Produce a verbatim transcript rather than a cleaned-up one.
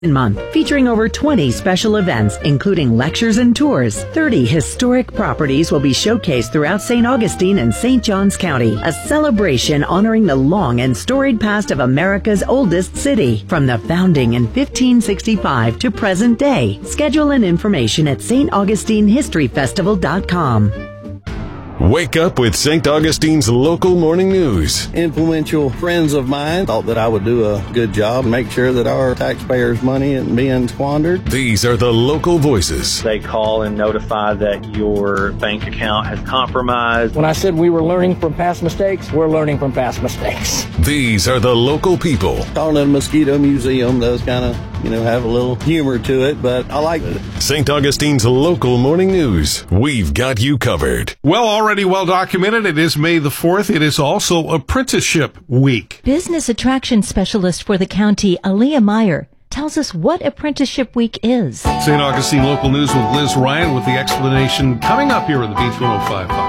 Month, featuring over twenty special events, including lectures and tours. thirty historic properties will be showcased throughout Saint Augustine and Saint Johns County, a celebration honoring the long and storied past of America's oldest city, from the founding in fifteen sixty-five to present day. Schedule and information at S Augustine History Festival dot com. Wake up with Saint Augustine's local morning news. Influential friends of mine thought that I would do a good job, make sure that our taxpayers' money isn't being squandered. These are the local voices. They call and notify that your bank account has compromised. When I said we were learning from past mistakes, we're learning from past mistakes. These are the local people. Calling it a mosquito museum does kind of, you know, have a little humor to it, but I like it. Saint Augustine's local morning news. We've got you covered. Well, already well documented, it is May the fourth. It is also Apprenticeship Week. Business attraction specialist for the county, Aaliyah Meyer, tells us what Apprenticeship Week is. Saint Augustine Local News with Liz Ryan with the explanation coming up here on the Beach one oh five point five.